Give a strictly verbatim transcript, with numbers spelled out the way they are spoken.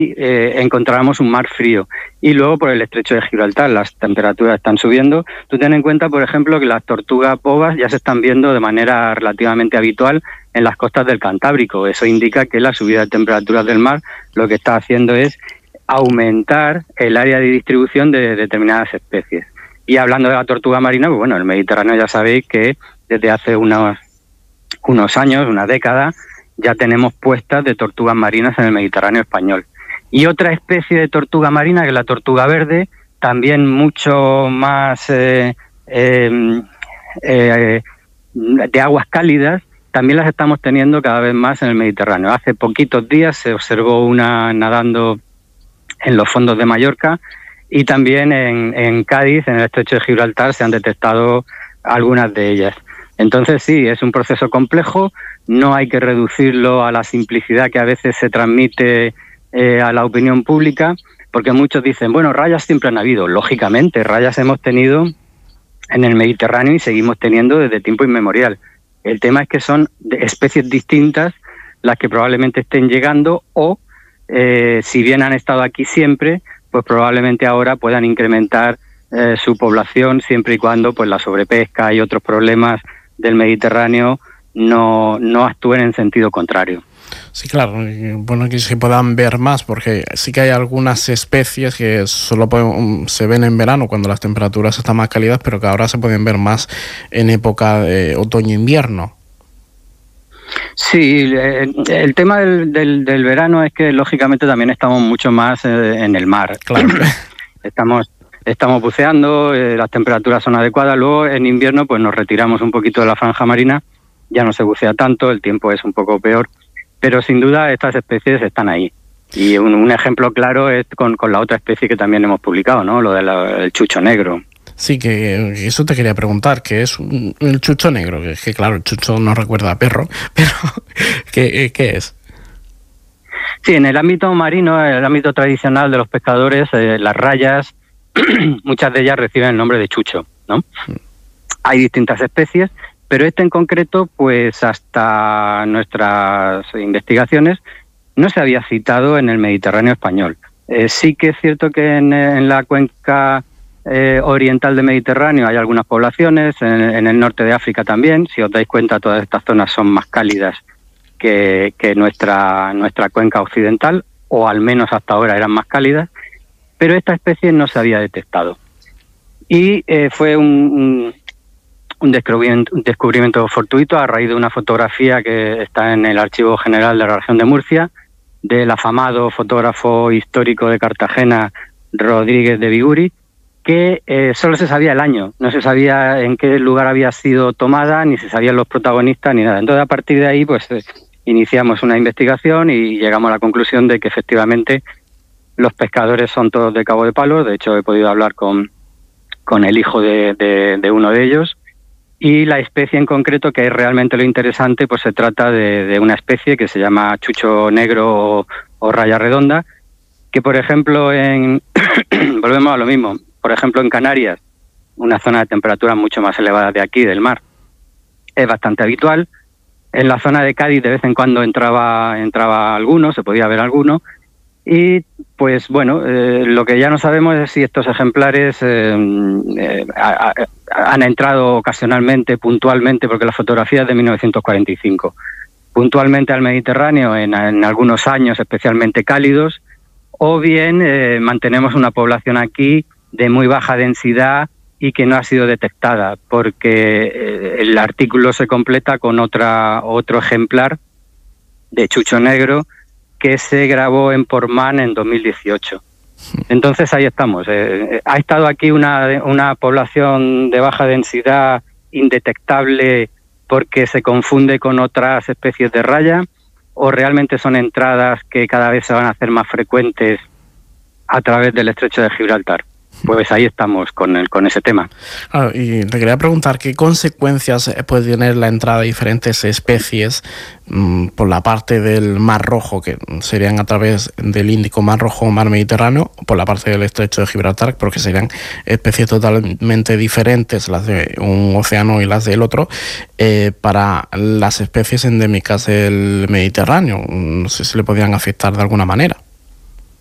eh, encontráramos un mar frío. Y luego por el estrecho de Gibraltar las temperaturas están subiendo. Tú ten en cuenta, por ejemplo, que las tortugas bobas ya se están viendo de manera relativamente habitual en las costas del Cantábrico. Eso indica que la subida de temperaturas del mar lo que está haciendo es aumentar el área de distribución de determinadas especies. Y hablando de la tortuga marina, pues bueno, el Mediterráneo ya sabéis que desde hace unos, unos años, una década, ya tenemos puestas de tortugas marinas en el Mediterráneo español. Y otra especie de tortuga marina, que es la tortuga verde, también mucho más eh, eh, eh, de aguas cálidas, también las estamos teniendo cada vez más en el Mediterráneo. Hace poquitos días se observó una nadando en los fondos de Mallorca y también en, en Cádiz, en el estrecho de Gibraltar, se han detectado algunas de ellas. Entonces sí, es un proceso complejo, no hay que reducirlo a la simplicidad que a veces se transmite eh, a la opinión pública, porque muchos dicen, bueno, rayas siempre han habido. Lógicamente, rayas hemos tenido en el Mediterráneo y seguimos teniendo desde tiempo inmemorial. El tema es que son especies distintas las que probablemente estén llegando o, eh, si bien han estado aquí siempre, pues probablemente ahora puedan incrementar eh, su población siempre y cuando pues la sobrepesca y otros problemas del Mediterráneo no, no actúen en sentido contrario. Sí, claro, bueno que se puedan ver más, porque sí que hay algunas especies que solo pueden, se ven en verano cuando las temperaturas están más cálidas, pero que ahora se pueden ver más en época de otoño-invierno. Sí, el, el tema del, del, del verano es que lógicamente también estamos mucho más eh, en el mar. Claro. Estamos, estamos buceando, eh, las temperaturas son adecuadas, luego en invierno pues nos retiramos un poquito de la franja marina, ya no se bucea tanto, el tiempo es un poco peor. Pero sin duda estas especies están ahí. Y un, un ejemplo claro es con, con la otra especie que también hemos publicado, ¿no? Lo del chucho negro. Sí, que, que eso te quería preguntar, ¿qué es un, el chucho negro? Que, que claro, el chucho no recuerda a perro, pero ¿qué, qué es? Sí, en el ámbito marino, en el ámbito tradicional de los pescadores, eh, las rayas, muchas de ellas reciben el nombre de chucho, ¿no? Mm. Hay distintas especies, pero este en concreto, pues hasta nuestras investigaciones, no se había citado en el Mediterráneo español. Eh, sí que es cierto que en, en la cuenca eh, oriental del Mediterráneo hay algunas poblaciones, en, en el norte de África también. Si os dais cuenta, todas estas zonas son más cálidas que, que nuestra, nuestra cuenca occidental, o al menos hasta ahora eran más cálidas, pero esta especie no se había detectado. Y eh, fue un... un Un descubrimiento, un descubrimiento fortuito a raíz de una fotografía que está en el Archivo General de la Región de Murcia, del afamado fotógrafo histórico de Cartagena, Rodríguez de Biguri, que eh, solo se sabía el año, no se sabía en qué lugar había sido tomada, ni se sabían los protagonistas, ni nada. Entonces, a partir de ahí, pues eh, iniciamos una investigación y llegamos a la conclusión de que efectivamente los pescadores son todos de Cabo de Palos. De hecho, he podido hablar con, con el hijo de, de, de uno de ellos. Y la especie en concreto, que es realmente lo interesante, pues se trata de, de una especie que se llama chucho negro o, o raya redonda, que por ejemplo, en volvemos a lo mismo, por ejemplo en Canarias, una zona de temperatura mucho más elevada de aquí, del mar, es bastante habitual. En la zona de Cádiz de vez en cuando entraba, entraba alguno, se podía ver alguno. Y pues bueno, eh, lo que ya no sabemos es si estos ejemplares eh, eh, a, a, han entrado ocasionalmente, puntualmente, porque la fotografía es de mil novecientos cuarenta y cinco, puntualmente al Mediterráneo en, en algunos años especialmente cálidos, o bien eh, mantenemos una población aquí de muy baja densidad y que no ha sido detectada, porque eh, el artículo se completa con otra otro ejemplar de chucho negro que se grabó en Portmán en dos mil dieciocho. Entonces ahí estamos. Eh, ha estado aquí una, una población de baja densidad indetectable porque se confunde con otras especies de raya, o realmente son entradas que cada vez se van a hacer más frecuentes a través del estrecho de Gibraltar. Pues ahí estamos con el, con ese tema. Ah, y te quería preguntar qué consecuencias puede tener la entrada de diferentes especies mmm, por la parte del Mar Rojo, que serían a través del Índico, Mar Rojo o Mar Mediterráneo, o por la parte del estrecho de Gibraltar, porque serían especies totalmente diferentes, las de un océano y las del otro, eh, para las especies endémicas del Mediterráneo. No sé si le podrían afectar de alguna manera.